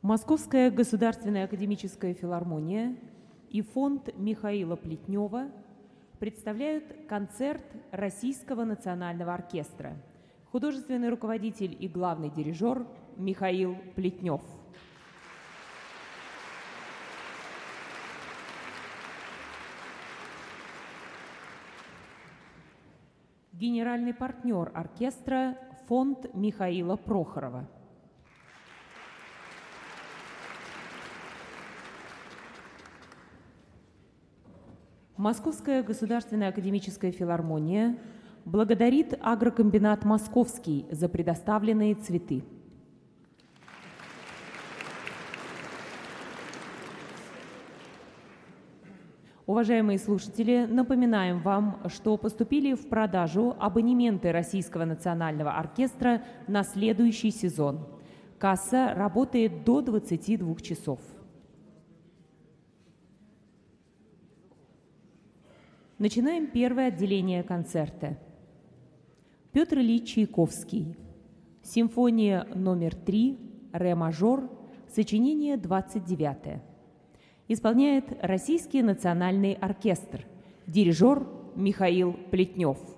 Московская государственная академическая филармония и фонд Михаила Плетнева представляют концерт Российского национального оркестра. Художественный руководитель и главный дирижер Михаил Плетнев. Генеральный партнер оркестра – фонд Михаила Прохорова. Московская государственная академическая филармония благодарит агрокомбинат «Московский» за предоставленные цветы. Уважаемые слушатели, напоминаем вам, что поступили в продажу абонементы Российского национального оркестра на следующий сезон. Касса работает до 22 часов. Начинаем первое отделение концерта. Петр Ильич Чайковский. Симфония номер 3, ре мажор, сочинение 29. Исполняет Российский национальный оркестр. Дирижер Михаил Плетнев.